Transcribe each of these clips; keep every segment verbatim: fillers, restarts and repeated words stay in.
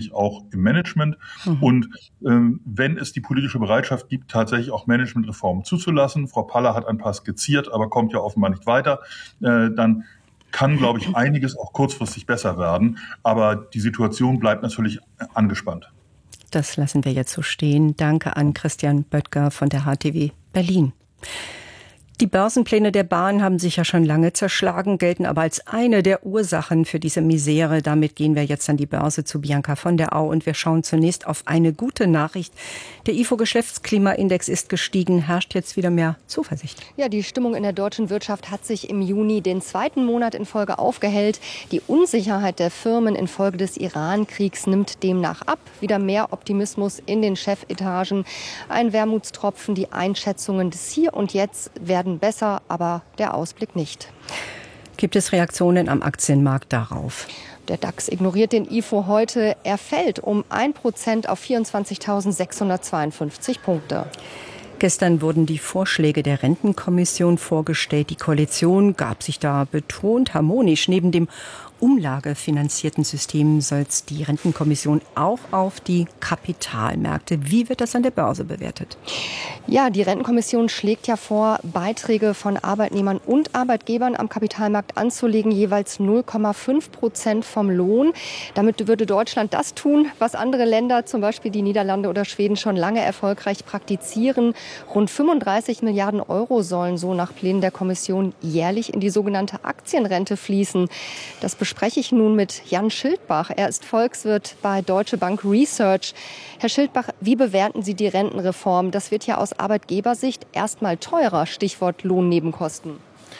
tatsächlich auch im Management. Mhm. Und ähm, wenn es die politische Bereitschaft gibt, tatsächlich auch Managementreformen zuzulassen, Frau Paller hat ein paar skizziert, aber kommt ja offenbar nicht weiter, äh, dann kann, glaube ich, einiges auch kurzfristig besser werden. Aber die Situation bleibt natürlich angespannt. Das lassen wir jetzt so stehen. Danke an Christian Böttger von der H T W Berlin. Die Börsenpläne der Bahn haben sich ja schon lange zerschlagen, gelten aber als eine der Ursachen für diese Misere. Damit gehen wir jetzt an die Börse zu Bianca von der Au und wir schauen zunächst auf eine gute Nachricht. Der I F O-Geschäftsklimaindex ist gestiegen, herrscht jetzt wieder mehr Zuversicht. Ja, die Stimmung in der deutschen Wirtschaft hat sich im Juni den zweiten Monat in Folge aufgehellt. Die Unsicherheit der Firmen infolge des Iran-Kriegs nimmt demnach ab. Wieder mehr Optimismus in den Chefetagen. Ein Wermutstropfen, die Einschätzungen des Hier und Jetzt werden besser, aber der Ausblick nicht. Gibt es Reaktionen am Aktienmarkt darauf? Der DAX ignoriert den I F O heute. Er fällt um ein Prozent auf vierundzwanzigtausendsechshundertzweiundfünfzig Punkte. Gestern wurden die Vorschläge der Rentenkommission vorgestellt. Die Koalition gab sich da betont harmonisch. Neben dem umlagefinanzierten System soll es die Rentenkommission auch auf die Kapitalmärkte. Wie wird das an der Börse bewertet? Ja, die Rentenkommission schlägt ja vor, Beiträge von Arbeitnehmern und Arbeitgebern am Kapitalmarkt anzulegen, jeweils null Komma fünf Prozent vom Lohn. Damit würde Deutschland das tun, was andere Länder, zum Beispiel die Niederlande oder Schweden, schon lange erfolgreich praktizieren. Rund fünfunddreißig Milliarden Euro sollen so nach Plänen der Kommission jährlich in die sogenannte Aktienrente fließen. Das bespreche ich nun mit Jan Schildbach. Er ist Volkswirt bei Deutsche Bank Research. Herr Schildbach, wie bewerten Sie die Rentenreform? Das wird ja aus Arbeitgebersicht erstmal teurer, Stichwort Lohnnebenkosten.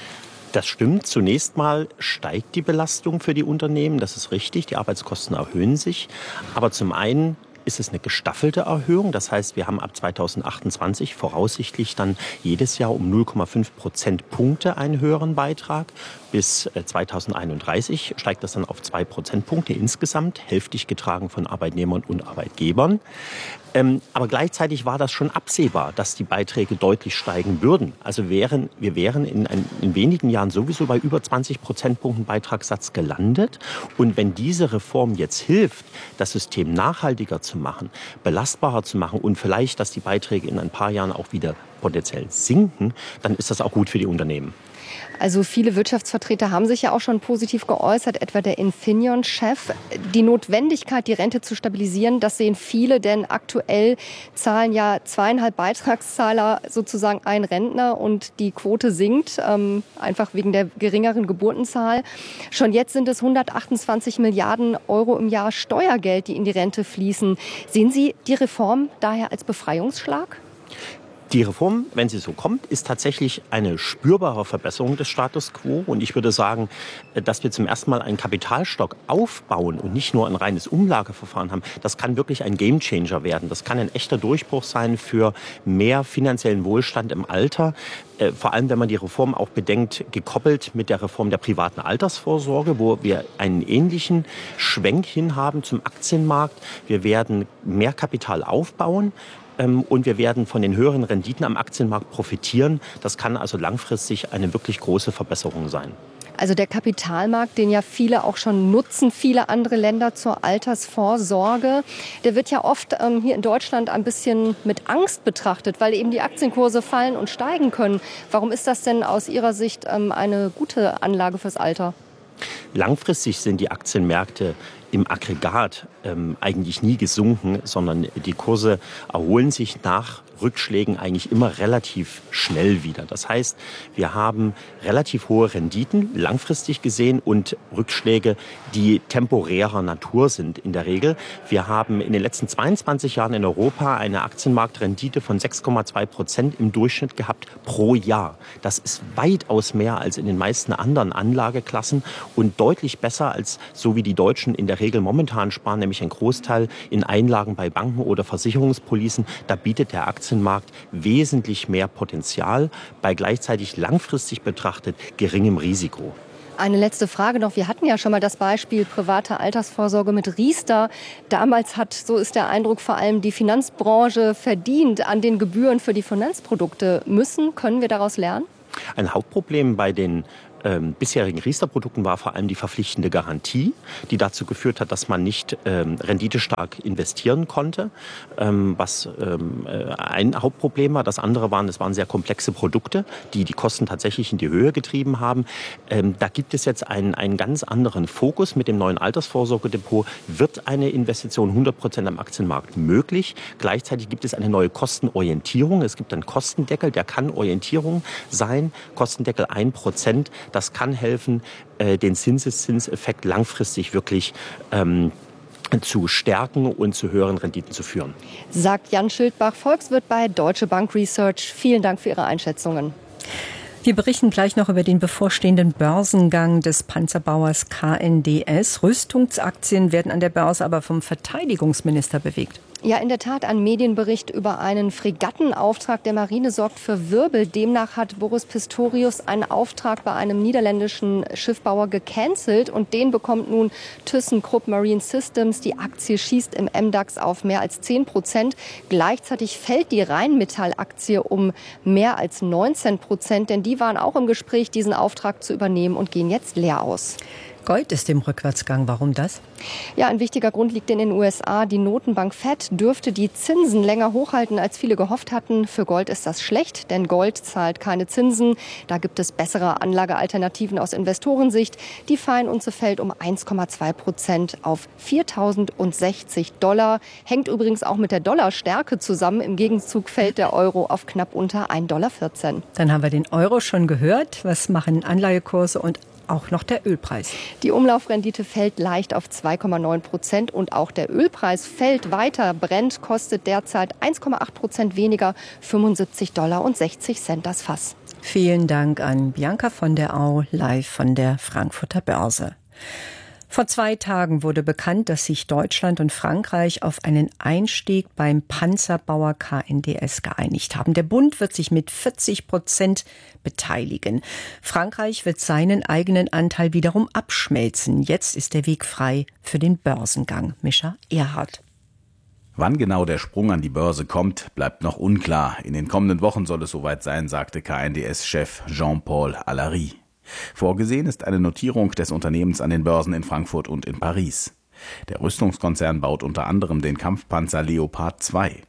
Das stimmt. Zunächst mal steigt die Belastung für die Unternehmen. Das ist richtig. Die Arbeitskosten erhöhen sich. Aber zum einen ist es eine gestaffelte Erhöhung. Das heißt, wir haben ab zweitausendachtundzwanzig voraussichtlich dann jedes Jahr um null Komma fünf Prozentpunkte einen höheren Beitrag. Bis zweitausendeinunddreißig steigt das dann auf zwei Prozentpunkte insgesamt, hälftig getragen von Arbeitnehmern und Arbeitgebern. Ähm, aber gleichzeitig war das schon absehbar, dass die Beiträge deutlich steigen würden. Also wären, wir wären in, ein, in wenigen Jahren sowieso bei über zwanzig Prozentpunkten Beitragssatz gelandet. Und wenn diese Reform jetzt hilft, das System nachhaltiger zu machen, belastbarer zu machen und vielleicht, dass die Beiträge in ein paar Jahren auch wieder potenziell sinken, dann ist das auch gut für die Unternehmen. Also viele Wirtschaftsvertreter haben sich ja auch schon positiv geäußert, etwa der Infineon-Chef. Die Notwendigkeit, die Rente zu stabilisieren, das sehen viele, denn aktuell zahlen ja zweieinhalb Beitragszahler sozusagen ein Rentner und die Quote sinkt, ähm, einfach wegen der geringeren Geburtenzahl. Schon jetzt sind es hundertachtundzwanzig Milliarden Euro im Jahr Steuergeld, die in die Rente fließen. Sehen Sie die Reform daher als Befreiungsschlag? Die Reform, wenn sie so kommt, ist tatsächlich eine spürbare Verbesserung des Status quo. Und ich würde sagen, dass wir zum ersten Mal einen Kapitalstock aufbauen und nicht nur ein reines Umlageverfahren haben, das kann wirklich ein Gamechanger werden. Das kann ein echter Durchbruch sein für mehr finanziellen Wohlstand im Alter. Vor allem, wenn man die Reform auch bedenkt, gekoppelt mit der Reform der privaten Altersvorsorge, wo wir einen ähnlichen Schwenk hin haben zum Aktienmarkt. Wir werden mehr Kapital aufbauen. Und wir werden von den höheren Renditen am Aktienmarkt profitieren. Das kann also langfristig eine wirklich große Verbesserung sein. Also der Kapitalmarkt, den ja viele auch schon nutzen, viele andere Länder zur Altersvorsorge, der wird ja oft ähm, hier in Deutschland ein bisschen mit Angst betrachtet, weil eben die Aktienkurse fallen und steigen können. Warum ist das denn aus Ihrer Sicht ähm, eine gute Anlage fürs Alter? Langfristig sind die Aktienmärkte im Aggregat ähm, eigentlich nie gesunken, sondern die Kurse erholen sich nach Rückschlägen eigentlich immer relativ schnell wieder. Das heißt, wir haben relativ hohe Renditen langfristig gesehen und Rückschläge, die temporärer Natur sind in der Regel. Wir haben in den letzten zweiundzwanzig Jahren in Europa eine Aktienmarktrendite von sechs Komma zwei Prozent im Durchschnitt gehabt pro Jahr. Das ist weitaus mehr als in den meisten anderen Anlageklassen und deutlich besser als so wie die Deutschen in der Regel momentan sparen, nämlich ein Großteil in Einlagen bei Banken oder Versicherungspolicen. Da bietet der Aktienmarkt wesentlich mehr Potenzial bei gleichzeitig langfristig betrachtet geringem Risiko. Eine letzte Frage noch. Wir hatten ja schon mal das Beispiel private Altersvorsorge mit Riester. Damals hat, so ist der Eindruck, vor allem die Finanzbranche verdient an den Gebühren für die Finanzprodukte. Müssen, können wir daraus lernen? Ein Hauptproblem bei den ähm, bisherigen Riester-Produkten war vor allem die verpflichtende Garantie, die dazu geführt hat, dass man nicht ähm, renditestark investieren konnte, ähm, was ähm, ein Hauptproblem war. Das andere waren, es waren sehr komplexe Produkte, die die Kosten tatsächlich in die Höhe getrieben haben. Ähm, da gibt es jetzt einen, einen ganz anderen Fokus. Mit dem neuen Altersvorsorgedepot wird eine Investition hundert Prozent am Aktienmarkt möglich. Gleichzeitig gibt es eine neue Kostenorientierung. Es gibt einen Kostendeckel, der kann Orientierung sein. Kostendeckel ein Prozent. Das kann helfen, äh, den Zinseszinseffekt langfristig wirklich ähm, zu stärken und zu höheren Renditen zu führen. Sagt Jan Schildbach, Volkswirt bei Deutsche Bank Research. Vielen Dank für Ihre Einschätzungen. Wir berichten gleich noch über den bevorstehenden Börsengang des Panzerbauers K N D S. Rüstungsaktien werden an der Börse aber vom Verteidigungsminister bewegt. Ja, in der Tat, ein Medienbericht über einen Fregattenauftrag der Marine sorgt für Wirbel. Demnach hat Boris Pistorius einen Auftrag bei einem niederländischen Schiffbauer gecancelt und den bekommt nun ThyssenKrupp Marine Systems. Die Aktie schießt im M DAX auf mehr als zehn Prozent. Gleichzeitig fällt die Rheinmetall-Aktie um mehr als neunzehn Prozent, denn die waren auch im Gespräch, diesen Auftrag zu übernehmen und gehen jetzt leer aus. Gold ist im Rückwärtsgang. Warum das? Ja, ein wichtiger Grund liegt in den U S A. Die Notenbank Fed dürfte die Zinsen länger hochhalten, als viele gehofft hatten. Für Gold ist das schlecht, denn Gold zahlt keine Zinsen. Da gibt es bessere Anlagealternativen aus Investorensicht. Die Feinunze fällt um eins Komma zwei Prozent auf viertausendsechzig Dollar. Hängt übrigens auch mit der Dollarstärke zusammen. Im Gegenzug fällt der Euro auf knapp unter ein Komma vierzehn Dollar. Dann haben wir den Euro schon gehört. Was machen Anleihekurse und auch noch der Ölpreis? Die Umlaufrendite fällt leicht auf zwei Komma neun Prozent und auch der Ölpreis fällt weiter. Brent kostet derzeit eins Komma acht Prozent weniger, fünfundsiebzig Dollar und sechzig Cent das Fass. Vielen Dank an Bianca von der Au, live von der Frankfurter Börse. Vor zwei Tagen wurde bekannt, dass sich Deutschland und Frankreich auf einen Einstieg beim Panzerbauer K N D S geeinigt haben. Der Bund wird sich mit vierzig Prozent beteiligen. Frankreich wird seinen eigenen Anteil wiederum abschmelzen. Jetzt ist der Weg frei für den Börsengang. Mischa Erhardt. Wann genau der Sprung an die Börse kommt, bleibt noch unklar. In den kommenden Wochen soll es soweit sein, sagte K N D S-Chef Jean-Paul Allary. Vorgesehen ist eine Notierung des Unternehmens an den Börsen in Frankfurt und in Paris. Der Rüstungskonzern baut unter anderem den Kampfpanzer Leopard zwei.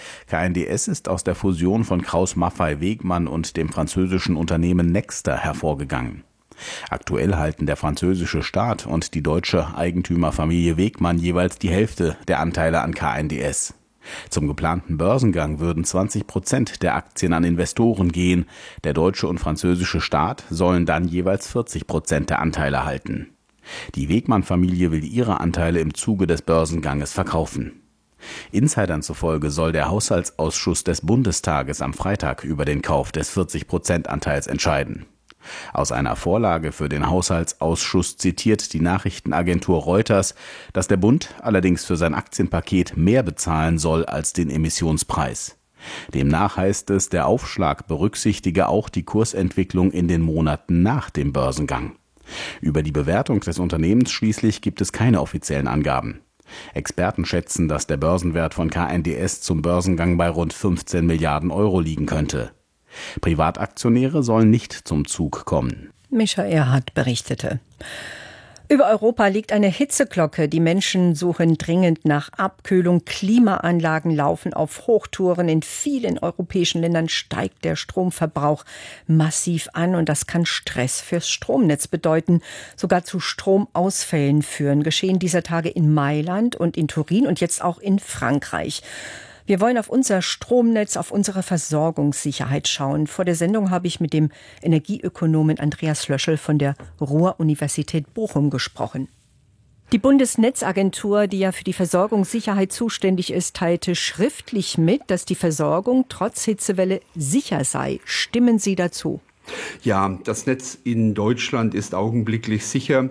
K N D S ist aus der Fusion von Krauss-Maffei-Wegmann und dem französischen Unternehmen Nexter hervorgegangen. Aktuell halten der französische Staat und die deutsche Eigentümerfamilie Wegmann jeweils die Hälfte der Anteile an K N D S. Zum geplanten Börsengang würden zwanzig Prozent der Aktien an Investoren gehen. Der deutsche und französische Staat sollen dann jeweils vierzig Prozent der Anteile halten. Die Wegmann-Familie will ihre Anteile im Zuge des Börsenganges verkaufen. Insidern zufolge soll der Haushaltsausschuss des Bundestages am Freitag über den Kauf des vierzig Prozent Anteils entscheiden. Aus einer Vorlage für den Haushaltsausschuss zitiert die Nachrichtenagentur Reuters, dass der Bund allerdings für sein Aktienpaket mehr bezahlen soll als den Emissionspreis. Demnach heißt es, der Aufschlag berücksichtige auch die Kursentwicklung in den Monaten nach dem Börsengang. Über die Bewertung des Unternehmens schließlich gibt es keine offiziellen Angaben. Experten schätzen, dass der Börsenwert von K N D S zum Börsengang bei rund fünfzehn Milliarden Euro liegen könnte. Privataktionäre sollen nicht zum Zug kommen. Mischa Erhardt berichtete. Über Europa liegt eine Hitzeglocke. Die Menschen suchen dringend nach Abkühlung. Klimaanlagen laufen auf Hochtouren. In vielen europäischen Ländern steigt der Stromverbrauch massiv an und das kann Stress fürs Stromnetz bedeuten, sogar zu Stromausfällen führen. Geschehen dieser Tage in Mailand und in Turin und jetzt auch in Frankreich. Wir wollen auf unser Stromnetz, auf unsere Versorgungssicherheit schauen. Vor der Sendung habe ich mit dem Energieökonomen Andreas Löschel von der Ruhr-Universität Bochum gesprochen. Die Bundesnetzagentur, die ja für die Versorgungssicherheit zuständig ist, teilte schriftlich mit, dass die Versorgung trotz Hitzewelle sicher sei. Stimmen Sie dazu? Ja, das Netz in Deutschland ist augenblicklich sicher.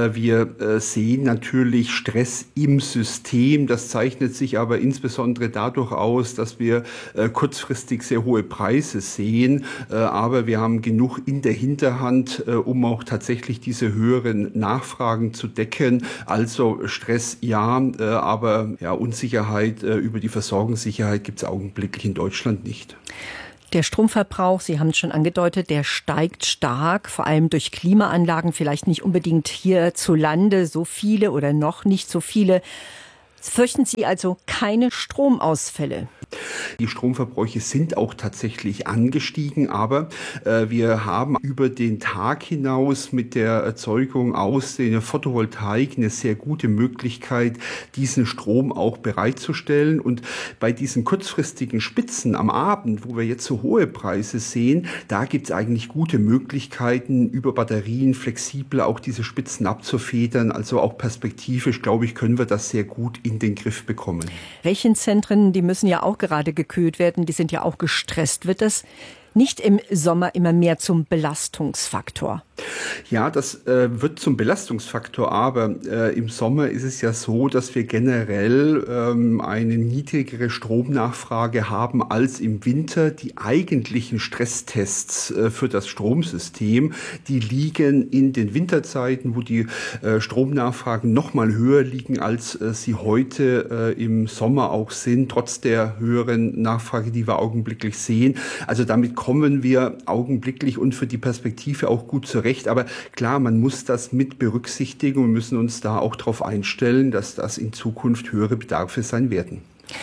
Wir sehen natürlich Stress im System. Das zeichnet sich aber insbesondere dadurch aus, dass wir kurzfristig sehr hohe Preise sehen. Aber wir haben genug in der Hinterhand, um auch tatsächlich diese höheren Nachfragen zu decken. Also Stress ja, aber ja, Unsicherheit über die Versorgungssicherheit gibt es augenblicklich in Deutschland nicht. Der Stromverbrauch, Sie haben es schon angedeutet, der steigt stark, vor allem durch Klimaanlagen, vielleicht nicht unbedingt hierzulande so viele oder noch nicht so viele. Fürchten Sie also keine Stromausfälle? Die Stromverbräuche sind auch tatsächlich angestiegen, aber äh, wir haben über den Tag hinaus mit der Erzeugung aus der Photovoltaik eine sehr gute Möglichkeit, diesen Strom auch bereitzustellen. Und bei diesen kurzfristigen Spitzen am Abend, wo wir jetzt so hohe Preise sehen, da gibt es eigentlich gute Möglichkeiten, über Batterien flexibel auch diese Spitzen abzufedern. Also auch perspektivisch, glaube ich, können wir das sehr gut in den Griff bekommen. Rechenzentren, die müssen ja auch gerade gekühlt werden, die sind ja auch gestresst. Wird das nicht im Sommer immer mehr zum Belastungsfaktor? Ja, das äh, wird zum Belastungsfaktor, aber äh, im Sommer ist es ja so, dass wir generell ähm, eine niedrigere Stromnachfrage haben als im Winter. Die eigentlichen Stresstests äh, für das Stromsystem, die liegen in den Winterzeiten, wo die äh, Stromnachfragen noch mal höher liegen, als äh, sie heute äh, im Sommer auch sind, trotz der höheren Nachfrage, die wir augenblicklich sehen. Also damit kommen wir augenblicklich und für die Perspektive auch gut zurecht. Aber klar, man muss das mit berücksichtigen und wir müssen uns da auch darauf einstellen, dass das in Zukunft höhere Bedarfe sein werden.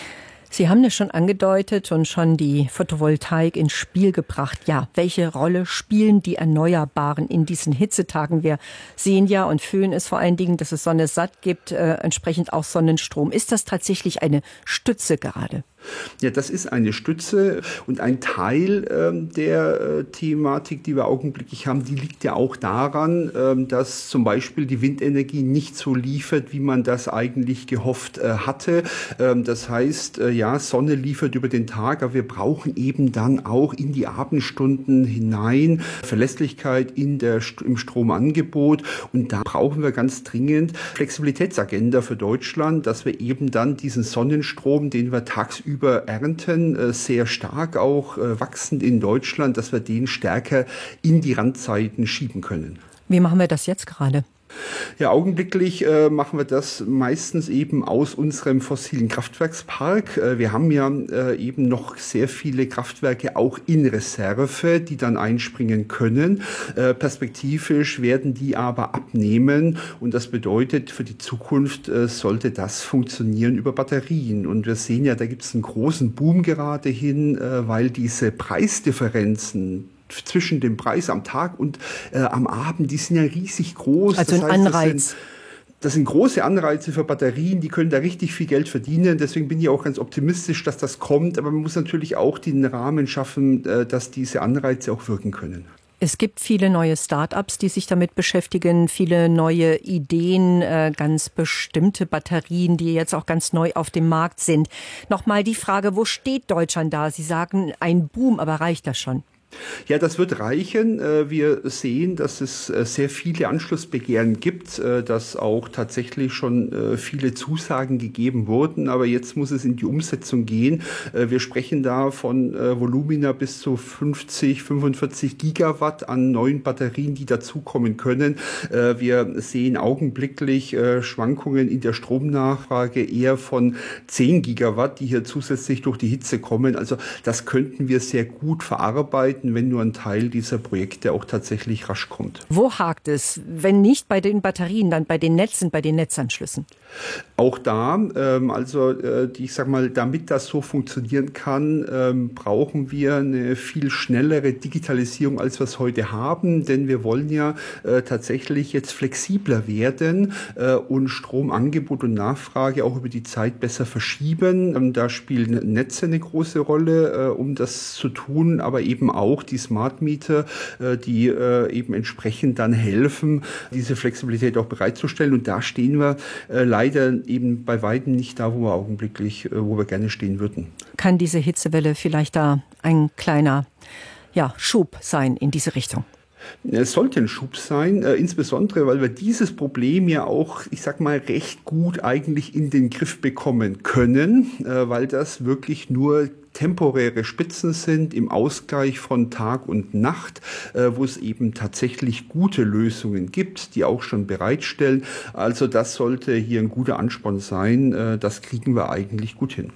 Sie haben das schon angedeutet und schon die Photovoltaik ins Spiel gebracht. Ja, welche Rolle spielen die Erneuerbaren in diesen Hitzetagen? Wir sehen ja und fühlen es vor allen Dingen, dass es Sonne satt gibt, äh, entsprechend auch Sonnenstrom. Ist das tatsächlich eine Stütze gerade? Ja, das ist eine Stütze und ein Teil ähm, der äh, Thematik, die wir augenblicklich haben, die liegt ja auch daran, ähm, dass zum Beispiel die Windenergie nicht so liefert, wie man das eigentlich gehofft äh, hatte. Ähm, das heißt, äh, ja, Sonne liefert über den Tag, aber wir brauchen eben dann auch in die Abendstunden hinein Verlässlichkeit in der, im Stromangebot und da brauchen wir ganz dringend Flexibilitätsagenda für Deutschland, dass wir eben dann diesen Sonnenstrom, den wir tagsüber über ernten, sehr stark auch wachsend in Deutschland, dass wir den stärker in die Randzeiten schieben können. Wie machen wir das jetzt gerade? Ja, augenblicklich äh, machen wir das meistens eben aus unserem fossilen Kraftwerkspark. Äh, wir haben ja äh, eben noch sehr viele Kraftwerke auch in Reserve, die dann einspringen können. Äh, perspektivisch werden die aber abnehmen und das bedeutet, für die Zukunft äh, sollte das funktionieren über Batterien. Und wir sehen ja, da gibt es einen großen Boom gerade hin, äh, weil diese Preisdifferenzen zwischen dem Preis am Tag und äh, am Abend, die sind ja riesig groß. Also ein das heißt, Anreiz. Das sind, das sind große Anreize für Batterien, die können da richtig viel Geld verdienen. Deswegen bin ich auch ganz optimistisch, dass das kommt. Aber man muss natürlich auch den Rahmen schaffen, äh, dass diese Anreize auch wirken können. Es gibt viele neue Start-ups, die sich damit beschäftigen, viele neue Ideen, äh, ganz bestimmte Batterien, die jetzt auch ganz neu auf dem Markt sind. Nochmal die Frage, wo steht Deutschland da? Sie sagen, ein Boom, aber reicht das schon? Ja, das wird reichen. Wir sehen, dass es sehr viele Anschlussbegehren gibt, dass auch tatsächlich schon viele Zusagen gegeben wurden. Aber jetzt muss es in die Umsetzung gehen. Wir sprechen da von Volumina bis zu fünfzig, fünfundvierzig Gigawatt an neuen Batterien, die dazukommen können. Wir sehen augenblicklich Schwankungen in der Stromnachfrage eher von zehn Gigawatt, die hier zusätzlich durch die Hitze kommen. Also das könnten wir sehr gut verarbeiten, wenn nur ein Teil dieser Projekte auch tatsächlich rasch kommt. Wo hakt es? Wenn nicht bei den Batterien, dann bei den Netzen, bei den Netzanschlüssen? Auch da, ähm, also äh, ich sag mal, damit das so funktionieren kann, ähm, brauchen wir eine viel schnellere Digitalisierung, als wir es heute haben, denn wir wollen ja äh, tatsächlich jetzt flexibler werden äh, und Stromangebot und Nachfrage auch über die Zeit besser verschieben. Ähm, da spielen Netze eine große Rolle, äh, um das zu tun, aber eben auch die Smart Meter, äh, die äh, eben entsprechend dann helfen, diese Flexibilität auch bereitzustellen. Und da stehen wir äh, leider eben bei weitem nicht da, wo wir augenblicklich, wo wir gerne stehen würden. Kann diese Hitzewelle vielleicht da ein kleiner ja, Schub sein in diese Richtung? Es sollte ein Schub sein, äh, insbesondere, weil wir dieses Problem ja auch, ich sag mal, recht gut eigentlich in den Griff bekommen können, äh, weil das wirklich nur temporäre Spitzen sind im Ausgleich von Tag und Nacht, äh, wo es eben tatsächlich gute Lösungen gibt, die auch schon bereitstellen. Also das sollte hier ein guter Ansporn sein. Äh, das kriegen wir eigentlich gut hin.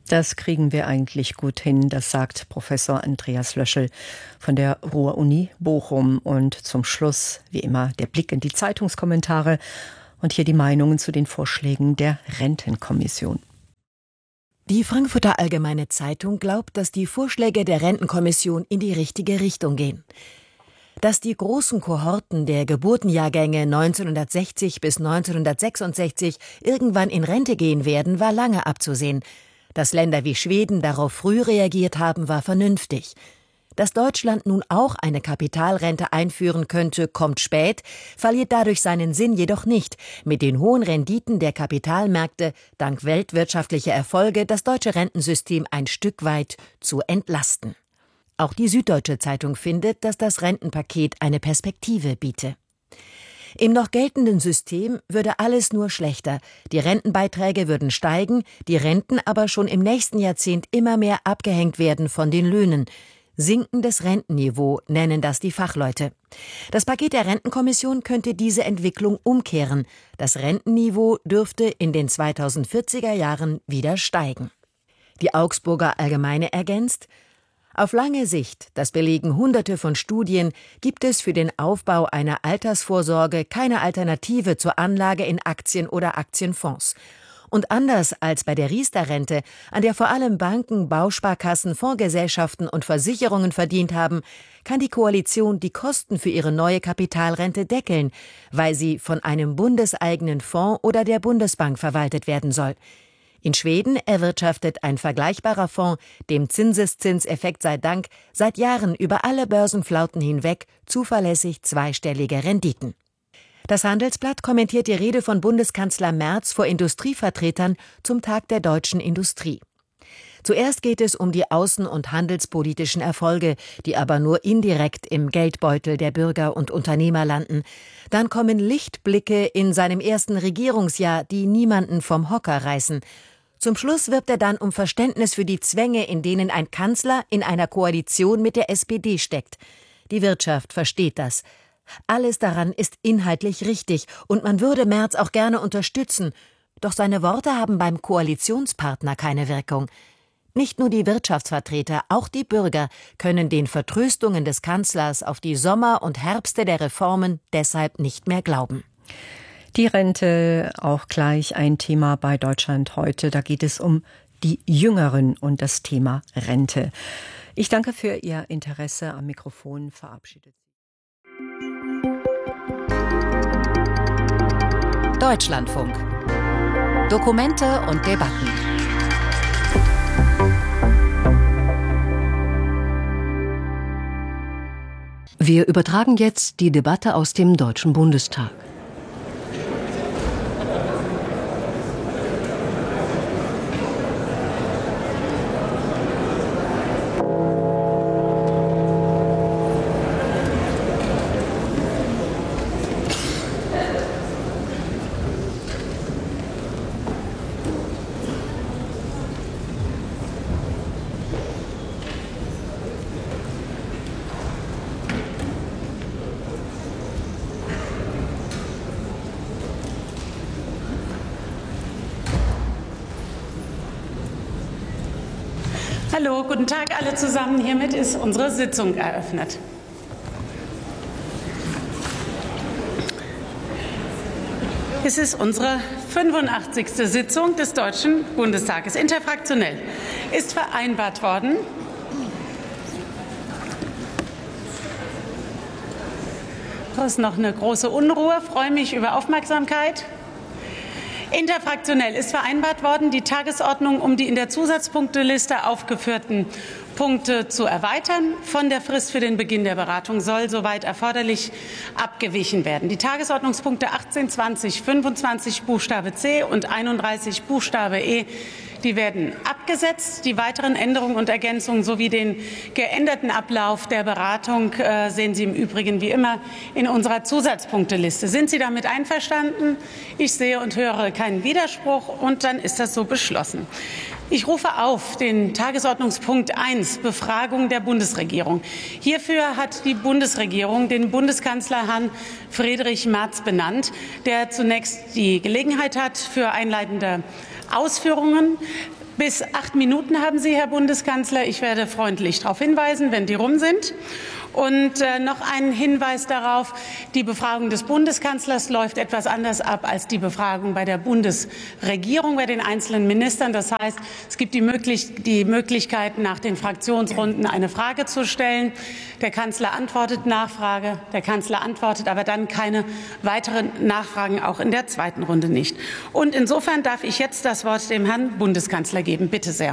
Das kriegen wir eigentlich gut hin, das sagt Professor Andreas Löschel von der Ruhr-Uni Bochum. Und zum Schluss, wie immer, der Blick in die Zeitungskommentare und hier die Meinungen zu den Vorschlägen der Rentenkommission. Die Frankfurter Allgemeine Zeitung glaubt, dass die Vorschläge der Rentenkommission in die richtige Richtung gehen. Dass die großen Kohorten der Geburtenjahrgänge neunzehnhundertsechzig bis neunzehnhundertsechsundsechzig irgendwann in Rente gehen werden, war lange abzusehen. Dass Länder wie Schweden darauf früh reagiert haben, war vernünftig. Dass Deutschland nun auch eine Kapitalrente einführen könnte, kommt spät, verliert dadurch seinen Sinn jedoch nicht, mit den hohen Renditen der Kapitalmärkte dank weltwirtschaftlicher Erfolge das deutsche Rentensystem ein Stück weit zu entlasten. Auch die Süddeutsche Zeitung findet, dass das Rentenpaket eine Perspektive biete. Im noch geltenden System würde alles nur schlechter. Die Rentenbeiträge würden steigen, die Renten aber schon im nächsten Jahrzehnt immer mehr abgehängt werden von den Löhnen. Sinkendes Rentenniveau nennen das die Fachleute. Das Paket der Rentenkommission könnte diese Entwicklung umkehren. Das Rentenniveau dürfte in den zweitausendvierziger Jahren wieder steigen. Die Augsburger Allgemeine ergänzt: Auf lange Sicht, das belegen Hunderte von Studien, gibt es für den Aufbau einer Altersvorsorge keine Alternative zur Anlage in Aktien oder Aktienfonds. Und anders als bei der Riester-Rente, an der vor allem Banken, Bausparkassen, Fondsgesellschaften und Versicherungen verdient haben, kann die Koalition die Kosten für ihre neue Kapitalrente deckeln, weil sie von einem bundeseigenen Fonds oder der Bundesbank verwaltet werden soll. In Schweden erwirtschaftet ein vergleichbarer Fonds, dem Zinseszinseffekt sei Dank, seit Jahren über alle Börsenflauten hinweg zuverlässig zweistellige Renditen. Das Handelsblatt kommentiert die Rede von Bundeskanzler Merz vor Industrievertretern zum Tag der deutschen Industrie. Zuerst geht es um die außen- und handelspolitischen Erfolge, die aber nur indirekt im Geldbeutel der Bürger und Unternehmer landen. Dann kommen Lichtblicke in seinem ersten Regierungsjahr, die niemanden vom Hocker reißen. Zum Schluss wirbt er dann um Verständnis für die Zwänge, in denen ein Kanzler in einer Koalition mit der S P D steckt. Die Wirtschaft versteht das. Alles daran ist inhaltlich richtig und man würde Merz auch gerne unterstützen. Doch seine Worte haben beim Koalitionspartner keine Wirkung. Nicht nur die Wirtschaftsvertreter, auch die Bürger können den Vertröstungen des Kanzlers auf die Sommer- und Herbste der Reformen deshalb nicht mehr glauben. Die Rente auch gleich ein Thema bei Deutschland heute. Da geht es um die Jüngeren und das Thema Rente. Ich danke für Ihr Interesse. Am Mikrofon verabschiedet Sie. Deutschlandfunk. Dokumente und Debatten. Wir übertragen jetzt die Debatte aus dem Deutschen Bundestag. Hallo, guten Tag alle zusammen. Hiermit ist unsere Sitzung eröffnet. Es ist unsere fünfundachtzigste Sitzung des Deutschen Bundestages. Interfraktionell ist vereinbart worden, da ist noch eine große Unruhe. Ich freue mich über Aufmerksamkeit. Interfraktionell ist vereinbart worden, die Tagesordnung um die in der Zusatzpunkteliste aufgeführten Punkte zu erweitern. Von der Frist für den Beginn der Beratung soll, soweit erforderlich, abgewichen werden. Die Tagesordnungspunkte achtzehn, zwanzig, fünfundzwanzig Buchstabe C und einunddreißig Buchstabe E, die werden abgesetzt. Die weiteren Änderungen und Ergänzungen sowie den geänderten Ablauf der Beratung äh, sehen Sie im Übrigen wie immer in unserer Zusatzpunkteliste. Sind Sie damit einverstanden? Ich sehe und höre keinen Widerspruch, und dann ist das so beschlossen. Ich rufe auf den Tagesordnungspunkt eins, Befragung der Bundesregierung. Hierfür hat die Bundesregierung den Bundeskanzler Herrn Friedrich Merz benannt, der zunächst die Gelegenheit hat für einleitende Ausführungen. Bis acht Minuten haben Sie, Herr Bundeskanzler. Ich werde freundlich darauf hinweisen, wenn die rum sind. Und äh, noch ein Hinweis darauf, die Befragung des Bundeskanzlers läuft etwas anders ab als die Befragung bei der Bundesregierung, bei den einzelnen Ministern. Das heißt, es gibt die, möglich die Möglichkeit, nach den Fraktionsrunden eine Frage zu stellen. Der Kanzler antwortet Nachfrage, der Kanzler antwortet aber dann keine weiteren Nachfragen, auch in der zweiten Runde nicht. Und insofern darf ich jetzt das Wort dem Herrn Bundeskanzler geben. Bitte sehr.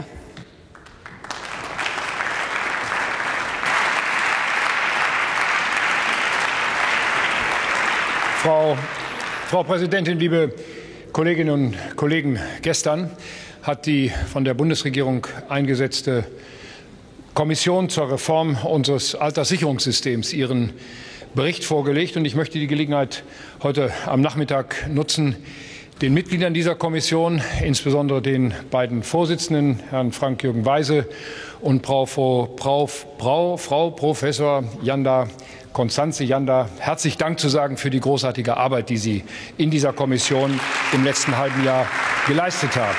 Frau, Frau Präsidentin, liebe Kolleginnen und Kollegen! Gestern hat die von der Bundesregierung eingesetzte Kommission zur Reform unseres Alterssicherungssystems ihren Bericht vorgelegt. Und ich möchte die Gelegenheit heute am Nachmittag nutzen, den Mitgliedern dieser Kommission, insbesondere den beiden Vorsitzenden, Herrn Frank-Jürgen Weise und Frau, Frau, Frau, Frau Professor Janda Konstanze Janda, herzlich Dank zu sagen für die großartige Arbeit, die Sie in dieser Kommission im letzten halben Jahr geleistet haben.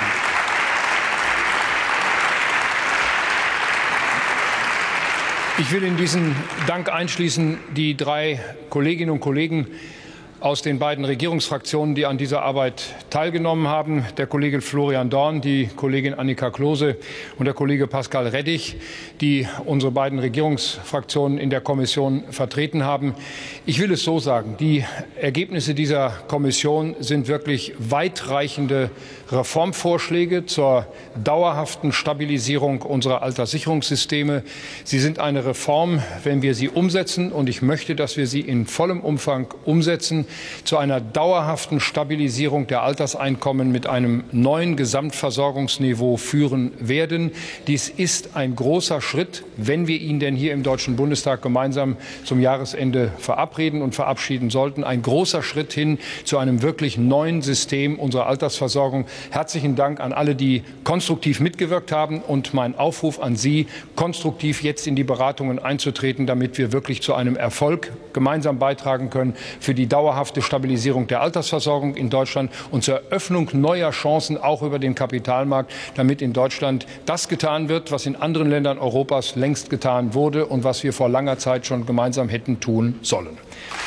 Ich will in diesen Dank einschließen die drei Kolleginnen und Kollegen aus den beiden Regierungsfraktionen, die an dieser Arbeit teilgenommen haben, der Kollege Florian Dorn, die Kollegin Annika Klose und der Kollege Pascal Rettig, die unsere beiden Regierungsfraktionen in der Kommission vertreten haben. Ich will es so sagen, die Ergebnisse dieser Kommission sind wirklich weitreichende Reformvorschläge zur dauerhaften Stabilisierung unserer Alterssicherungssysteme. Sie sind eine Reform, wenn wir sie umsetzen, und ich möchte, dass wir sie in vollem Umfang umsetzen, zu einer dauerhaften Stabilisierung der Alterseinkommen mit einem neuen Gesamtversorgungsniveau führen werden. Dies ist ein großer Schritt, wenn wir ihn denn hier im Deutschen Bundestag gemeinsam zum Jahresende verabreden und verabschieden sollten. Ein großer Schritt hin zu einem wirklich neuen System unserer Altersversorgung. Herzlichen Dank an alle, die konstruktiv mitgewirkt haben, und mein Aufruf an Sie, konstruktiv jetzt in die Beratungen einzutreten, damit wir wirklich zu einem Erfolg gemeinsam beitragen können für die dauerhafte Stabilisierung der Altersversorgung in Deutschland und zur Eröffnung neuer Chancen auch über den Kapitalmarkt, damit in Deutschland das getan wird, was in anderen Ländern Europas längst getan wurde und was wir vor langer Zeit schon gemeinsam hätten tun sollen.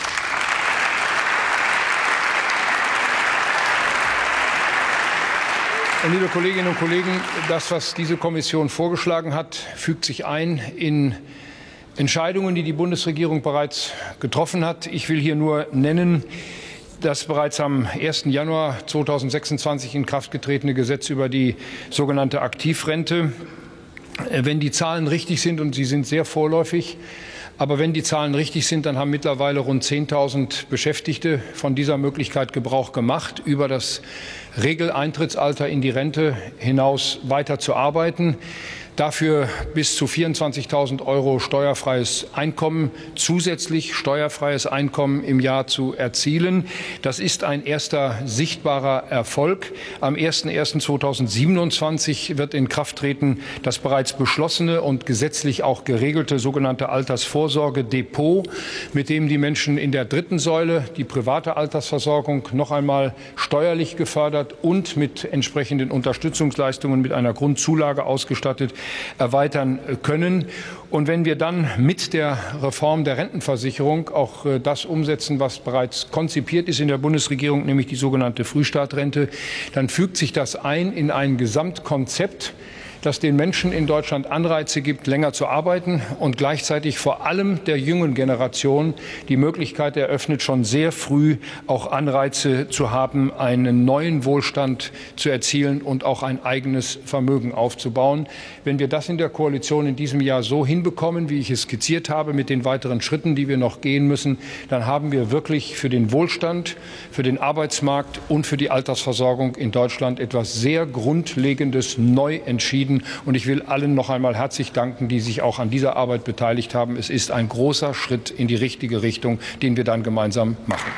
Und liebe Kolleginnen und Kollegen, das, was diese Kommission vorgeschlagen hat, fügt sich ein in Entscheidungen, die die Bundesregierung bereits getroffen hat. Ich will hier nur nennen das bereits am ersten Januar zweitausendsechsundzwanzig in Kraft getretene Gesetz über die sogenannte Aktivrente. Wenn die Zahlen richtig sind, und sie sind sehr vorläufig, aber wenn die Zahlen richtig sind, dann haben mittlerweile rund zehntausend Beschäftigte von dieser Möglichkeit Gebrauch gemacht, über das Regeleintrittsalter in die Rente hinaus weiter zu arbeiten. Dafür bis zu vierundzwanzigtausend Euro steuerfreies Einkommen, zusätzlich steuerfreies Einkommen im Jahr zu erzielen. Das ist ein erster sichtbarer Erfolg. Am ersten ersten zweitausendsiebenundzwanzig wird in Kraft treten das bereits beschlossene und gesetzlich auch geregelte sogenannte Altersvorsorgedepot, mit dem die Menschen in der dritten Säule die private Altersversorgung noch einmal steuerlich gefördert und mit entsprechenden Unterstützungsleistungen mit einer Grundzulage ausgestattet erweitern können. Und wenn wir dann mit der Reform der Rentenversicherung auch das umsetzen, was bereits konzipiert ist in der Bundesregierung, nämlich die sogenannte Frühstartrente, dann fügt sich das ein in ein Gesamtkonzept, das den Menschen in Deutschland Anreize gibt, länger zu arbeiten und gleichzeitig vor allem der jungen Generation die Möglichkeit eröffnet, schon sehr früh auch Anreize zu haben, einen neuen Wohlstand zu erzielen und auch ein eigenes Vermögen aufzubauen. Wenn wir das in der Koalition in diesem Jahr so hinbekommen, wie ich es skizziert habe, mit den weiteren Schritten, die wir noch gehen müssen, dann haben wir wirklich für den Wohlstand, für den Arbeitsmarkt und für die Altersversorgung in Deutschland etwas sehr Grundlegendes neu entschieden. Und ich will allen noch einmal herzlich danken, die sich auch an dieser Arbeit beteiligt haben. Es ist ein großer Schritt in die richtige Richtung, den wir dann gemeinsam machen.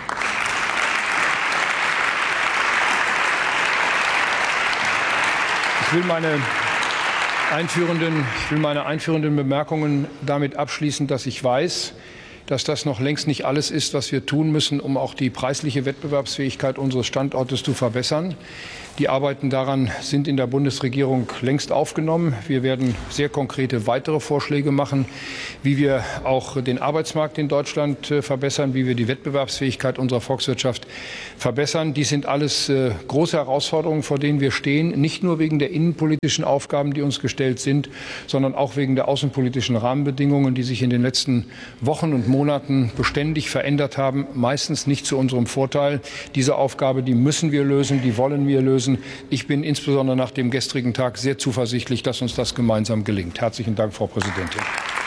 Ich will meine einführenden, ich will meine einführenden Bemerkungen damit abschließen, dass ich weiß, dass das noch längst nicht alles ist, was wir tun müssen, um auch die preisliche Wettbewerbsfähigkeit unseres Standortes zu verbessern. Die Arbeiten daran sind in der Bundesregierung längst aufgenommen. Wir werden sehr konkrete weitere Vorschläge machen, wie wir auch den Arbeitsmarkt in Deutschland verbessern, wie wir die Wettbewerbsfähigkeit unserer Volkswirtschaft verbessern. Dies sind alles große Herausforderungen, vor denen wir stehen, nicht nur wegen der innenpolitischen Aufgaben, die uns gestellt sind, sondern auch wegen der außenpolitischen Rahmenbedingungen, die sich in den letzten Wochen und Monaten beständig verändert haben, meistens nicht zu unserem Vorteil. Diese Aufgabe, die müssen wir lösen, die wollen wir lösen. Ich bin insbesondere nach dem gestrigen Tag sehr zuversichtlich, dass uns das gemeinsam gelingt. Herzlichen Dank, Frau Präsidentin.